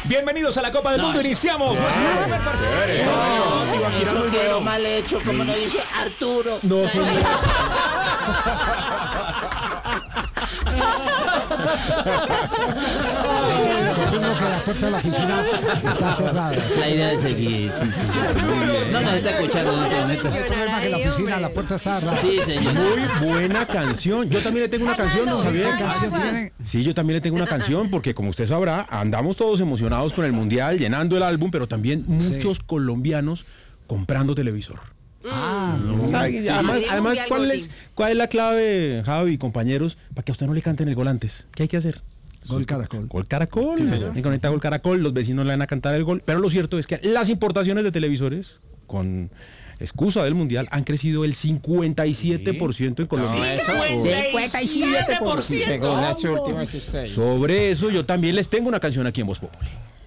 Bienvenidos a la Copa del Mundo. Iniciamos nuestro primer partido. Eso quedó mal hecho, como lo dice Arturo. No, Confirmo que la puerta de la oficina está cerrada. La idea de seguir, sí. No nos está escuchando en este momento. El problema es que la oficina, la puerta está cerrada. Sí, señor. muy buena canción. Yo también le tengo una canción, ¿no, Javier? ¿Qué canción tiene? Sí, yo también le tengo una canción porque, como usted sabrá, andamos todos emocionados con el Mundial, llenando el álbum, pero también muchos colombianos comprando televisor. Además, ¿cuál es la clave, Javi, compañeros, para que a usted no le canten el gol antes? ¿Qué hay que hacer? Gol Caracol. Gol Caracol. Sí, señor. Y conecta Gol Caracol, los vecinos le van a cantar el gol. Pero lo cierto es que las importaciones de televisores, con excusa del Mundial, han crecido el 57% en Colombia. 57%. Sobre eso yo también les tengo una canción aquí en Voz Populi.